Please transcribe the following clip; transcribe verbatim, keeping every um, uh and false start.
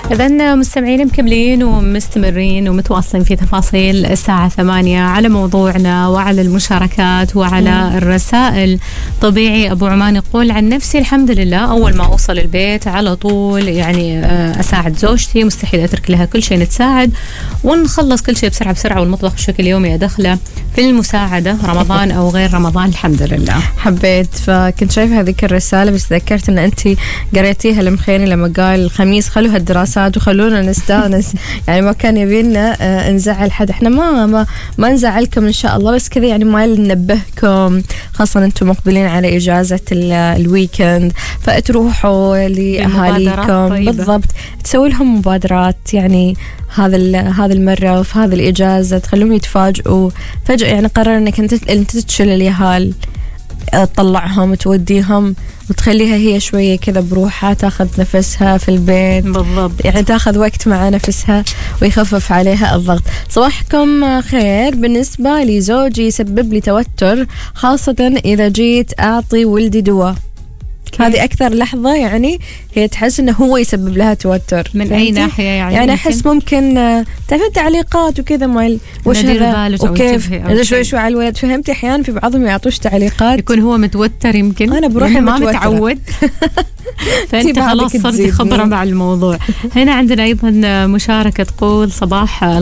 إذن مستمعين مكملين ومستمرين ومتواصلين في تفاصيل الساعة ثمانية على موضوعنا وعلى المشاركات وعلى مم. الرسائل. طبيعي أبو عمان يقول عن نفسي الحمد لله أول ما أوصل البيت على طول يعني أساعد زوجتي، مستحيل أترك لها كل شيء، نتساعد ونخلص كل شيء بسرعة بسرعة، والمطبخ بشكل يومي أدخله في المساعدة رمضان أو غير رمضان الحمد لله. حبيت، فكنت شايفة هذيك الرسالة بس ذكرت أن أنت قريتيها المخيني لما قال الخميس خلوها الدراسات وخلونا نستانس. يعني ما كان يبينا آه نزعل حد، احنا ما ما ما نزعلكم ان شاء الله، بس كذا يعني ما ننبهكم، خاصة انتم مقبلين على اجازة الويكند، فتروحوا لاهاليكم بالضبط، تسوي لهم مبادرات يعني هذا هذا المرة وفي هذه الإجازة تخليهم يتفاجئوا فجأة. يعني قرر انك انت انت تشيل اليهال، تطلعهم وتوديهم وتخليها هي شوية كذا بروحها تاخذ نفسها في البيت بالضبط، يعني تاخذ وقت مع نفسها ويخفف عليها الضغط. صباحكم خير. بالنسبة لي زوجي يسبب لي توتر خاصة إذا جيت أعطي ولدي دواء. هذه أكثر لحظة يعني هي تحس إنه هو يسبب لها توتر. من أي ناحية يعني؟ يعني أحس ممكن تعرفين تعليقات وكذا مال وش هذا وكيف شوي شوي على الولد، فهمتي؟ أحيانا في بعضهم يعطوش تعليقات، يكون هو متوتر يمكن أنا بروح ما متعود فأنت خلاص صرتي خبرة مع الموضوع. هنا عندنا أيضا مشاركة تقول صباح